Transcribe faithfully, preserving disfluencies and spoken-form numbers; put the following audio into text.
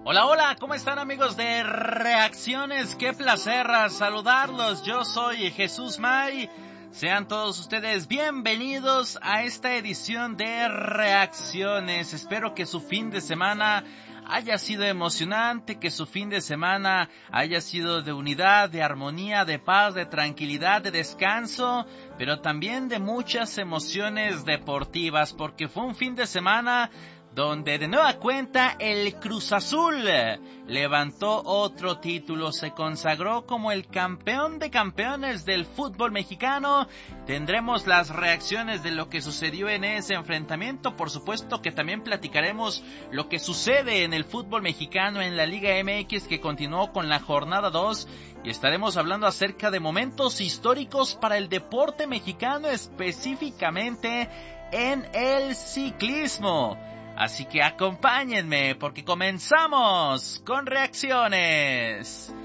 Hola, hola, ¿cómo están amigos de Reacciones? Qué placer saludarlos, yo soy Jesús May. Sean todos ustedes bienvenidos a esta edición de Reacciones. Espero que su fin de semana haya sido emocionante, que su fin de semana haya sido de unidad, de armonía, de paz, de tranquilidad, de descanso, pero también de muchas emociones deportivas, porque fue un fin de semana donde de nueva cuenta el Cruz Azul levantó otro título, se consagró como el campeón de campeones del fútbol mexicano. Tendremos las reacciones de lo que sucedió en ese enfrentamiento, por supuesto que también platicaremos lo que sucede en el fútbol mexicano en la Liga M X, que continuó con la jornada dos, y estaremos hablando acerca de momentos históricos para el deporte mexicano, específicamente en el ciclismo. Así que acompáñenme porque comenzamos con Reacciones.